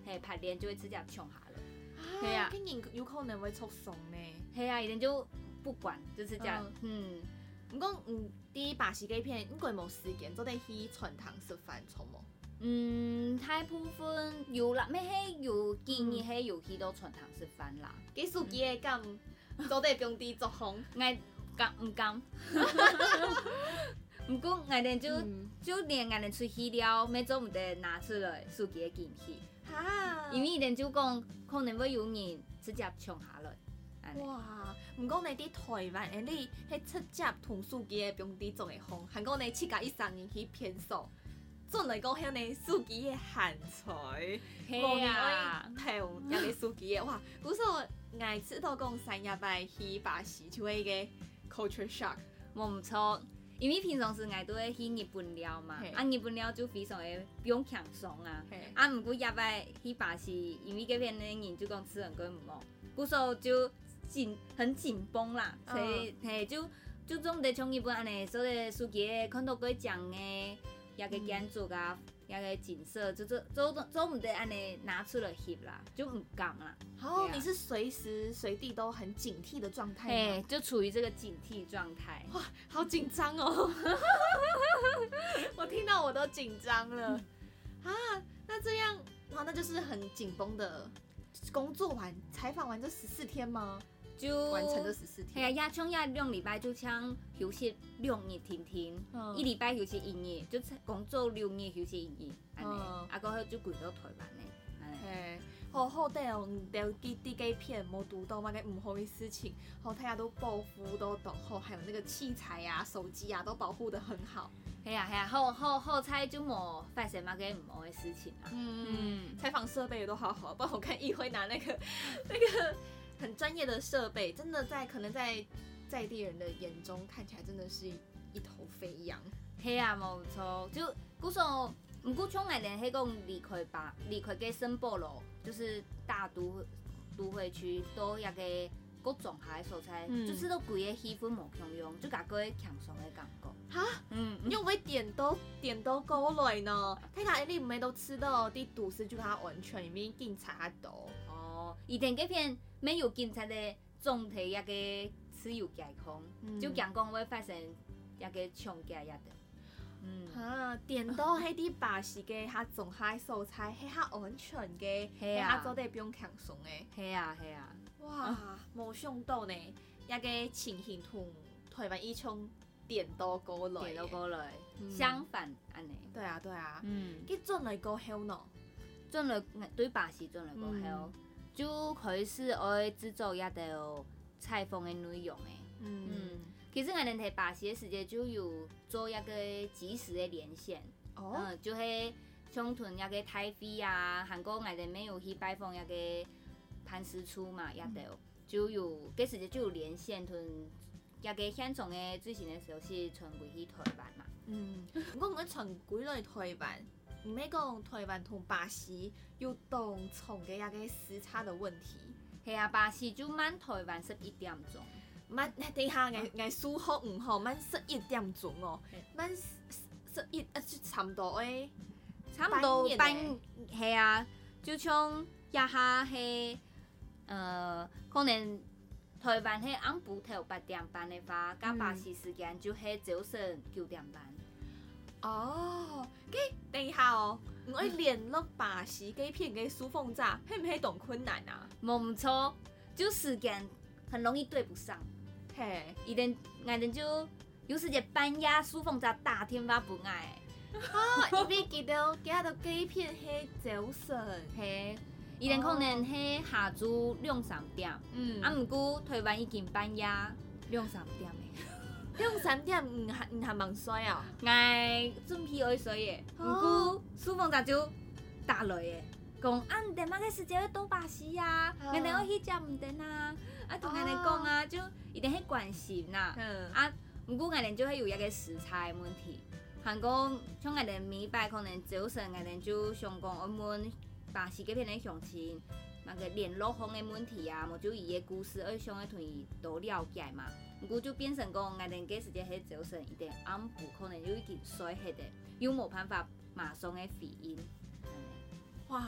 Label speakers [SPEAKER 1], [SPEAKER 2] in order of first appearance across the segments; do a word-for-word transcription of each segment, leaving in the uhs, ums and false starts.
[SPEAKER 1] 嘿拍脸就会直接冲下了。
[SPEAKER 2] 对啊，竟然有可能会出怂呢。
[SPEAKER 1] 嘿啊，一定就不管，就是这样。嗯，
[SPEAKER 2] 唔讲嗯，啲巴西嘅片，应该冇时间做得去传堂食饭，错冇？
[SPEAKER 1] 嗯，大部分有啦，咩係有建議係有去到傳堂食飯啦。
[SPEAKER 2] 幾數幾個敢做得中啲作風？
[SPEAKER 1] 我敢唔敢？不過我哋就、嗯、就連我哋出去了，咩做唔得拿出來數幾個建議。
[SPEAKER 2] 哈，
[SPEAKER 1] 因為人就講可能會有人直接衝下來。
[SPEAKER 2] 哇！唔講你啲台灣，你係直接同數幾個中啲做嘅風，係講你七加一三年去偏數。準嚟講，向你數幾嘅鹹菜，無年可以投人哋數幾嘅哇！古時候我知道講三日拜去巴西就係個 culture shock，
[SPEAKER 1] 冇唔錯。因為平常時我都會去日本了嘛，啊日本了就非常嘅不用輕鬆啊。啊唔過日拜去巴西，因為嗰邊嘅人就講吃很貴唔好，古時候就緊很緊繃啦，所以係就就總唔得像日本安尼，所以數幾嘅看到幾講嘅。一個建築啊，一個景色，就做做做唔得安尼拿出來翕啦，就唔敢啦。
[SPEAKER 2] 哦，啊、你是隨時隨地都很警惕的狀態嗎？
[SPEAKER 1] 哎，就處於這個警惕狀態。
[SPEAKER 2] 哇，好緊張哦！我聽到我都緊張了。啊，那這樣，哇，那就是很緊繃的工作完採訪完這十四天嗎？就完成咗十四天。
[SPEAKER 1] 係啊，像呀兩禮拜就像休息兩日停停，嗯、一禮拜休息一日，就工作六日休息一日，安尼，啊過後就回到台灣咧。
[SPEAKER 2] 係，好好地哦，掉啲啲機片冇讀到乜嘅唔好嘅事情，好大家都保護都懂好，還有那個器材啊、手機啊都保護得很好。
[SPEAKER 1] 係啊係啊，好好好彩就冇發生乜嘅唔好嘅事情啊。
[SPEAKER 2] 嗯嗯，採訪設備也都好好，不然我看議會拿那個那個。很專業的設備，真的在可能在在地人的眼中看起來真的是一頭飛揚。
[SPEAKER 1] 係啊，冇錯。就古時候，唔過從我哋喺講離開吧，離開嘅聖保羅，就是大都都會區到一個各種下嘅所在，嗯、就是都規個氣氛冇強樣，就感覺輕鬆嘅感覺。
[SPEAKER 2] 哈，嗯，因為點都點都夠耐呢，睇下你唔係都知道啲都市就它完全因為警察多。
[SPEAKER 1] 哦，以前嗰片。沒有警察的總體一個自由街控，嗯、就講講會發生一個衝擊一的。嗯，
[SPEAKER 2] 哈，點都喺啲巴士嘅嚇總下素材係嚇安全嘅，係嚇做得不用輕鬆嘅。
[SPEAKER 1] 係啊係啊，
[SPEAKER 2] 哇，冇想到呢，一個情形同台灣以前點都過來，
[SPEAKER 1] 點都過來，嗯、相反安尼。
[SPEAKER 2] 對啊對啊，
[SPEAKER 1] 嗯，
[SPEAKER 2] 佢轉來過後呢？
[SPEAKER 1] 轉來對巴士轉來過後。嗯就開始愛製作一條採訪嘅內容誒，嗯，嗯，其實我哋喺巴西嘅時間就有做一個即時嘅連線，哦、嗯，就係像同一個台飛啊，韓國我哋沒有去拜訪一個潘師粗嘛，一條、嗯、就有嗰時間就有連線同一個現場嘅最新嘅消息傳回去台灣嘛，嗯，
[SPEAKER 2] 我唔講傳回來台灣。唔係講台灣同巴西有同重嘅一個時差的問題。
[SPEAKER 1] 係啊，巴西就晚台灣十一點鐘。
[SPEAKER 2] 晚，等下我我數學唔好，晚十一點鐘哦。晚十一啊，就差唔多誒。
[SPEAKER 1] 差唔多半係啊，就像一下係，呃，可能台灣係晏晡頭八點半嘅話，加巴西時間就係早晨九點半。
[SPEAKER 2] 哦，咁等一下哦，我聯絡巴西嗰片嘅輸送站，係唔係咁困難啊？
[SPEAKER 1] 冇唔錯，就時間很容易對不上。嘿，一定我哋就有時間半夜輸送站打電話不挨。
[SPEAKER 2] 啊，因為記得記得嗰片係早晨，
[SPEAKER 1] 嘿，一定可能係下晝兩三點。嗯，啊唔過台灣已經半夜兩三點嘅。
[SPEAKER 2] 兩三點唔係唔係忙睡啊？
[SPEAKER 1] 我準備愛睡嘅，不過輸送站就打來嘅，講啊唔得乜嘅時間要到巴西啊，我哋要去接唔得啊，啊同我哋講啊，就一定係關心啦，啊不過我哋就係有一個時差嘅問題，韓國像我哋每拜可能早晨我哋就想講我們巴西嗰邊嘅鄉親。那個聯絡方嘅問題啊，我就伊個故事，我想要同伊多了解嘛。不過就變成講，我哋嗰時間係早晨，一定晏晡可能就已經睡起的，又冇辦法馬上嘅回應。
[SPEAKER 2] 哇，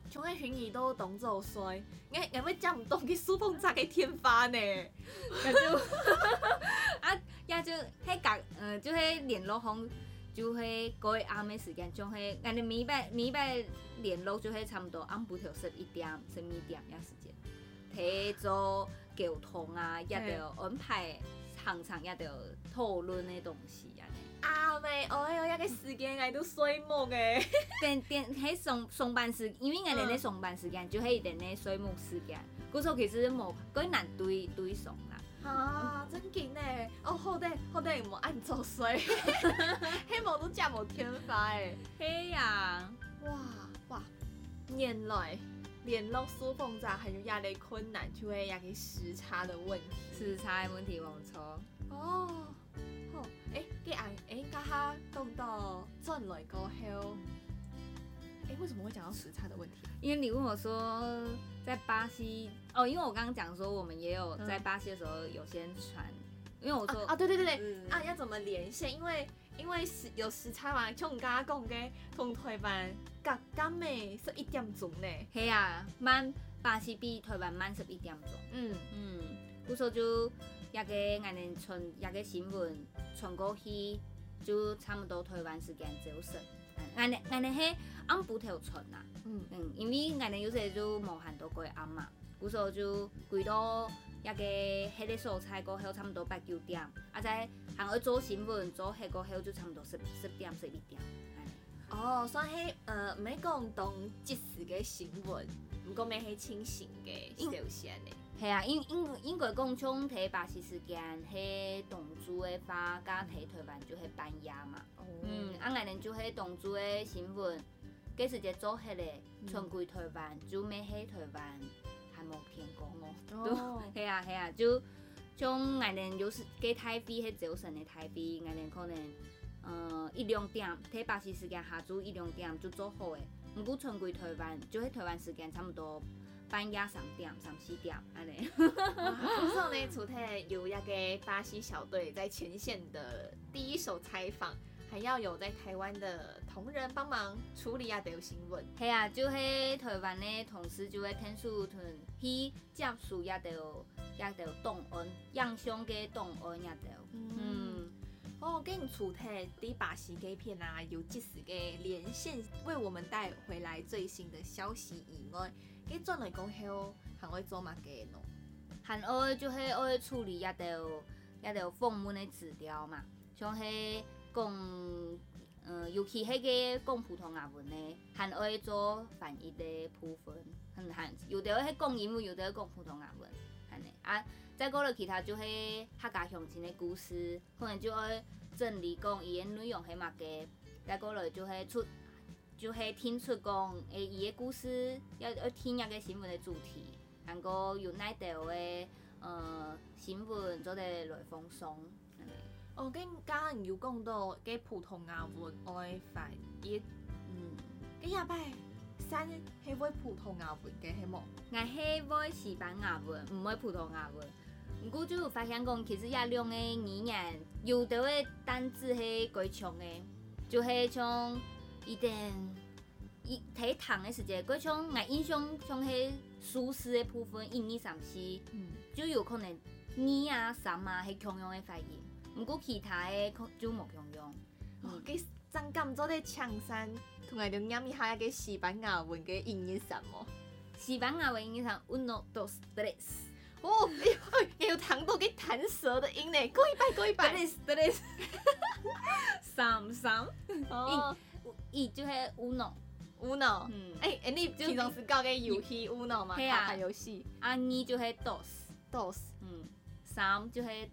[SPEAKER 2] 像迄薰衣都当做衰，我我要接唔动去苏凤站嘅天发呢。
[SPEAKER 1] 也就啊，也就迄个呃，就迄联络方，就迄个月暗的时间，像迄俺哋每摆每摆联络就迄差不多暗晡头十一点、十二点遐时间，摕做沟通啊，也着安排行程，也着讨论的东西安尼。
[SPEAKER 2] 啊妹，哎呦，遐个时间我都睡梦诶。
[SPEAKER 1] 电电迄上上班时，因为俺哋咧上班时间，就迄一定咧水木时间，故说其实无几难对对上啦。
[SPEAKER 2] 啊，真紧呢！哦，好歹好歹无按做睡，迄无都食无天发诶。
[SPEAKER 1] 嘿呀，
[SPEAKER 2] 哇哇，原来联络苏凤站还有压力困难，就会压个时差的问题。
[SPEAKER 1] 时差的问题冇错。
[SPEAKER 2] 哦，好，诶，佮按诶，甲他讲到转来过后，诶，为什么会讲到时差的问题？
[SPEAKER 1] 因为你问我说在巴西哦，因为我刚刚讲说我们也有在巴西的时候有先传，因为我说
[SPEAKER 2] 啊，啊对对对对，
[SPEAKER 1] 嗯
[SPEAKER 2] 啊要怎么连线？因为因为时有时差嘛，像我刚刚讲嘅，同台湾隔啱嘅十一點鐘呢。
[SPEAKER 1] 嘿啊，慢巴西比台湾慢十一點鐘。
[SPEAKER 2] 嗯
[SPEAKER 1] 嗯，故說就也個俺哋傳也個新聞傳過去，就差不多台灣時間早晨。俺哋俺哋係暗晡頭傳啦。
[SPEAKER 2] 嗯
[SPEAKER 1] 嗯，因為俺哋有時就無限多過暗嘛，故說就規到也個迄個所在過後差不多八九點，啊再行去做新聞做迄過後就差不多十十點十一點。
[SPEAKER 2] 哦，所以迄呃唔係講當即時嘅新聞，唔過咩係清醒嘅消息呢？
[SPEAKER 1] 係啊，因因因為講像睇巴西時間，迄同珠嘅花加睇台灣就係半夜嘛。
[SPEAKER 2] 哦
[SPEAKER 1] 嗯，啊，俺哋就迄同珠嘅新聞，幾時節做迄個傳歸台灣，就咩喺台灣還冇天光哦。
[SPEAKER 2] 哦，
[SPEAKER 1] 係啊係啊，就像俺哋有時幾台飛迄早晨嘅台飛，俺哋可能呃一兩點睇巴西時間下晝一兩點就做好誒，毋過傳歸台灣，就喺台灣時間差唔多。半夜三點、三四點，安尼。
[SPEAKER 2] 嗰時候呢，除咗有一個巴西小隊在前線的第一手採訪，還要有在台灣的同仁幫忙處理啊條新聞。
[SPEAKER 1] 係啊，就喺台灣嘅同事就會聽數團去接觸一條一條檔案，影相嘅檔案一條。嗯，
[SPEAKER 2] 哦，跟楚泰啲巴西嘅片啊，有即時嘅連線，為我們帶回來最新的消息以外，佢轉來講後，還會做乜嘅喏？
[SPEAKER 1] 還愛就係愛處理一條一條訪問嘅資料嘛，像係講，呃，尤其係個講普通話文嘅，還愛做翻譯嘅部分，很還有條係講英文，有條係講普通話文，係呢啊。再過落其他就係客家鄉親嘅故事，可能就愛整理講伊嘅內容係乜嘅。再過來就係出，就係聽出講誒伊嘅故事，要要聽一個新聞嘅主題，然後有哪條嘅呃新聞做得來放鬆。
[SPEAKER 2] 哦，跟剛剛有講到嘅普通話文愛翻譯，
[SPEAKER 1] 嗯，
[SPEAKER 2] 跟廿擺三係會普通話文嘅係冇？
[SPEAKER 1] 我係會西班牙文，唔會普通話文。唔過就有發現講，其實也兩個語言有啲嘅單字係幾長嘅，就係像一點一睇堂嘅時間，幾像我印象像係數字嘅部分，一二三四，
[SPEAKER 2] 嗯，
[SPEAKER 1] 就有可能二啊三啊係共用嘅發音，唔過其他嘅就冇共用。
[SPEAKER 2] 哦，佢真咁做啲長山，同埋就念一下一個西班牙文嘅英語什麼？
[SPEAKER 1] 西班牙文英語上 uno dos tres。
[SPEAKER 2] 哦，哎，有彈到啲彈舌的音呢，過一擺過一擺。
[SPEAKER 1] tres tres，三三，
[SPEAKER 2] 哦，
[SPEAKER 1] 一就係 uno。
[SPEAKER 2] Uno，
[SPEAKER 1] 嗯，
[SPEAKER 2] 誒誒，你平常時教嘅遊戲 Uno 嘛，
[SPEAKER 1] 係啊
[SPEAKER 2] 卡牌遊戲。
[SPEAKER 1] 啊二就係 dos，
[SPEAKER 2] Dos，
[SPEAKER 1] 嗯，三就係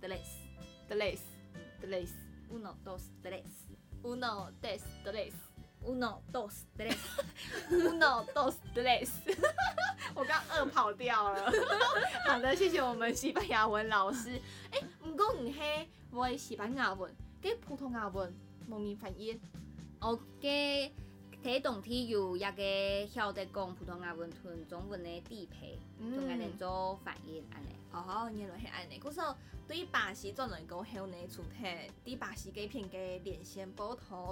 [SPEAKER 1] tres，
[SPEAKER 2] tres，tres。
[SPEAKER 1] uno dos tres，
[SPEAKER 2] Uno, dos, tres。
[SPEAKER 1] uno dos tres，
[SPEAKER 2] Uno, dos, tres。我剛餓跑掉了。好的，謝謝我們西班牙文老師。誒，唔過唔係會西班牙文，跟普通話文冇人翻譯。
[SPEAKER 1] 我嘅睇動體有一個曉得講普通話文同中文嘅地配，同佢哋做翻譯安尼。
[SPEAKER 2] 哦，原來係安尼。嗰時候對巴西轉來講後呢，除咗啲巴西嘅片嘅連線報道。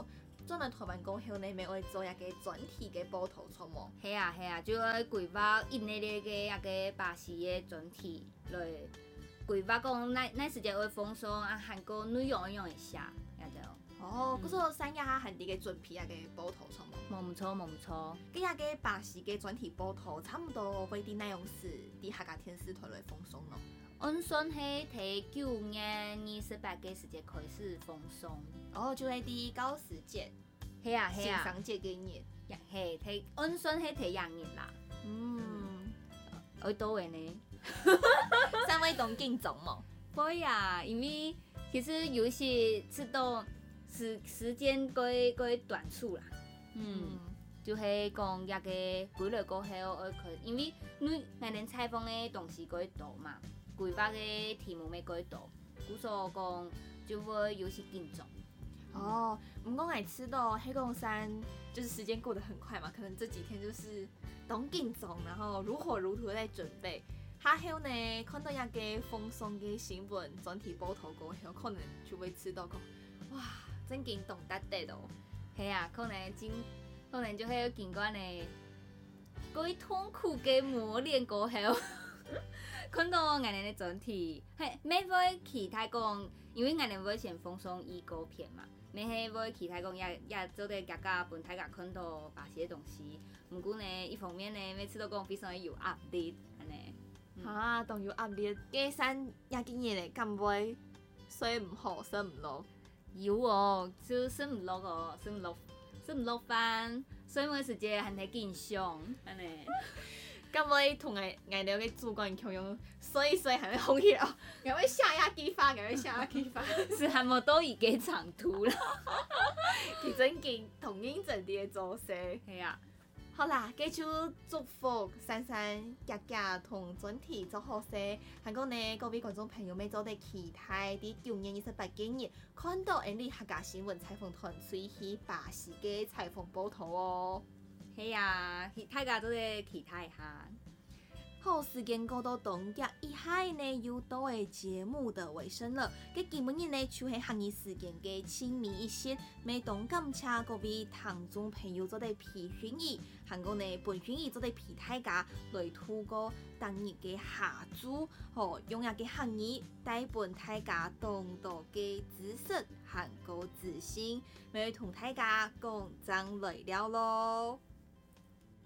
[SPEAKER 2] 转来台湾过后呢，咪会做一个专题嘅报道出冇？
[SPEAKER 1] 系啊系啊，就喺规划印尼咧嘅一个巴西嘅专题来规划讲那那时间会放松啊，韩国内容一样会写，也就
[SPEAKER 2] 哦，嗰个三亚韩地嘅专题啊嘅报道出冇？
[SPEAKER 1] 冇唔错冇唔错。
[SPEAKER 2] 今日嘅巴西嘅专题报道差唔多會啲內容是啲客家電視台來放送咯。
[SPEAKER 1] 按算係喺九月二十八嘅時節開始放送。
[SPEAKER 2] 哦，就係啲教師節，
[SPEAKER 1] 係啊係啊，
[SPEAKER 2] 新生節嘅日，
[SPEAKER 1] 係睇按算係睇廿日啦。
[SPEAKER 2] 嗯，
[SPEAKER 1] 會到嘅呢？
[SPEAKER 2] 三位懂競爭冇？
[SPEAKER 1] 會啊，因為其實有時知道時時間過過短促啦。嗯，就係講一個幾日過後，我佢因為你我哋採訪嘅東西過多嘛，規劃嘅題目咪過多，故所講就會有些緊張。
[SPEAKER 2] 哦，唔過我知道黑公山就是時間過得很快嘛，可能這幾天就是懂緊張，然後如火如荼在準備。下後呢，看到一個放送嘅新聞專題報道過後，可能就會知道講，哇，真勁動得得咯。
[SPEAKER 1] 係啊，可能真可能就係經過呢嗰啲痛苦嘅磨練過後，看到我哋嘅專題，係未會期待講，因為我哋會先放送預告片嘛。你係會期待講也也做啲大家本大家看到巴西嘅東西，唔過呢一方面呢，每次都講非常的有壓力，安尼。
[SPEAKER 2] 啊，當有壓力，加上也見嘢嚟，咁會睡唔好，睡唔落。
[SPEAKER 1] 有哦，就睡唔落哦，睡唔落，睡唔落飯，睡眠時間係睇緊張，安尼。
[SPEAKER 2] 咁會同我我哋嘅主管強用睡一睡，係咪好熱哦？又會下壓激發，又會下壓激發，
[SPEAKER 1] 是還冇到已經長途啦。
[SPEAKER 2] 佢真勁同認真啲嘅做事。
[SPEAKER 1] 係啊。
[SPEAKER 2] 好啦，繼續祝福珊珊、佳佳同專題做好勢。韓國呢各位觀眾朋友們做得期待啲九月二十八日，看到人哋客家新聞採訪團隨去巴西嘅採訪報道哦。
[SPEAKER 1] 係啊，大家都在期待下。
[SPEAKER 2] 好，時間過到冬日以下呢，又到嘅節目的尾聲了。嘅今日呢，就係客語時間嘅親密一線，每當感謝各位聽眾朋友做啲批評語，韓國呢本評語做啲批大家來透過當日嘅下注，哦，用一個客語帶本大家更多嘅知識，韓國自信，咪同大家講真來了咯。